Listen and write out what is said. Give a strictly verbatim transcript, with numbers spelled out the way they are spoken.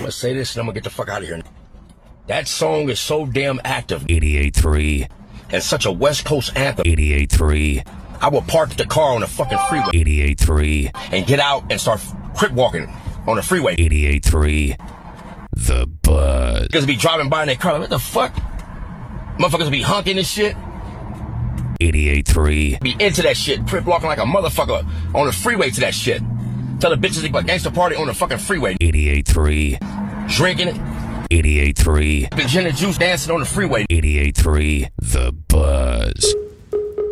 gonna say this and I'm gonna get the fuck out of here. That song is so damn active. eighty-eight three. And such a West Coast anthem. eighty-eight three. I will park the car on the fucking freeway. eighty-eight three. And get out and start crip walking on the freeway. eighty-eight three. The Buzz. Niggas be driving by in their car like, what the fuck? Motherfuckers be honking and shit. eighty-eight three. Be into that shit. Crip walking like a motherfucker on the freeway to that shit. Tell the bitches they like gangster party on the fucking freeway. eighty-eight three. Drinking it. eighty-eight three. Gin and juice dancing on the freeway. eighty-eight three. The Buzz.